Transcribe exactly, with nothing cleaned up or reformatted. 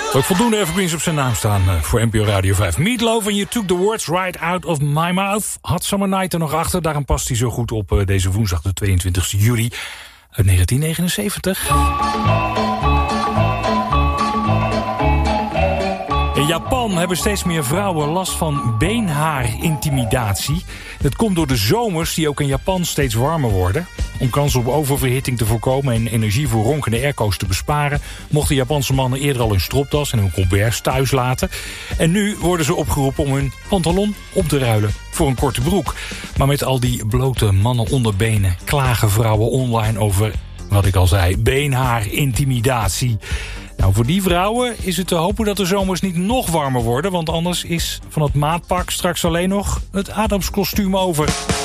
Ook voldoende evergreens op zijn naam staan uh, voor N P O Radio vijf. Meatloaf en You Took the Words Right Out of My Mouth. Hot Summer Night er nog achter. Daarom past hij zo goed op uh, deze woensdag de tweeëntwintigste juli uit negentien negenenzeventig. In Japan hebben steeds meer vrouwen last van beenhaarintimidatie. Dat komt door de zomers die ook in Japan steeds warmer worden. Om kans op oververhitting te voorkomen en energie voor ronkende airco's te besparen, mochten Japanse mannen eerder al hun stropdas en hun colberts thuis laten. En nu worden ze opgeroepen om hun pantalon op te ruilen voor een korte broek. Maar met al die blote mannenonderbenen klagen vrouwen online over, wat ik al zei, beenhaarintimidatie. Nou, voor die vrouwen is het te hopen dat de zomers niet nog warmer worden, want anders is van het maatpak straks alleen nog het Adamskostuum over.